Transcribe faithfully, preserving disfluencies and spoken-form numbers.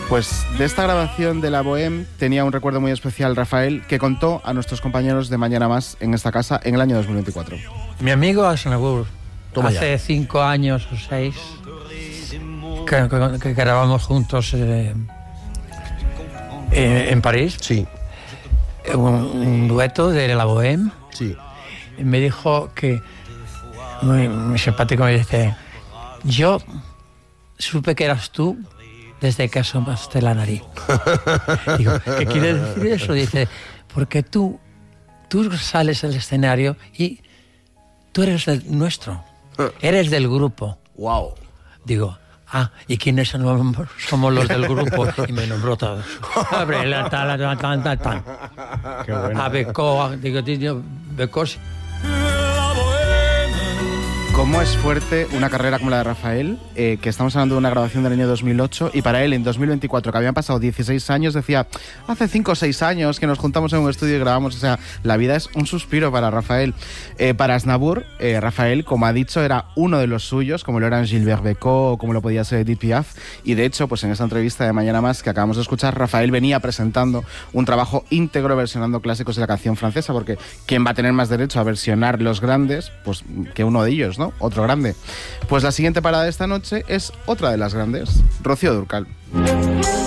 Pues de esta grabación de la Bohème tenía un recuerdo muy especial Rafael, que contó a nuestros compañeros de Mañana Más en esta casa en el año dos mil veinticuatro. Mi amigo Aznavour, Toma hace ya. cinco años o seis, que, que- que grabamos juntos eh, eh, en París, Sí, un, un dueto de la Bohème. sí. Y me dijo que, muy, muy simpático, me dice: yo supe que eras tú desde que asomaste la nariz. Digo, ¿qué quiere decir eso? Dice, porque tú, tú sales del escenario y tú eres del nuestro, eres del grupo. Wow. Digo, ah, ¿y quiénes somos, somos los del grupo? Y me nombró todos. Abre la tal, tal, tal, tal, tal. Qué bueno. A Becó, digo, tío, Becó. ¿Cómo es fuerte una carrera como la de Rafael? Eh, que estamos hablando de una grabación del año dos mil ocho y para él en dos mil veinticuatro, que habían pasado dieciséis años, decía, hace cinco o seis años que nos juntamos en un estudio y grabamos. O sea, la vida es un suspiro para Rafael. Eh, para Aznavour, eh, Rafael, como ha dicho, era uno de los suyos, como lo eran Gilbert Becot o como lo podía ser Edith Piaf. Y de hecho, pues en esa entrevista de Mañana Más que acabamos de escuchar, Rafael venía presentando un trabajo íntegro versionando clásicos de la canción francesa, porque ¿quién va a tener más derecho a versionar los grandes? Pues que uno de ellos, ¿no? Otro grande. Pues la siguiente parada de esta noche es otra de las grandes, Rocío Dúrcal.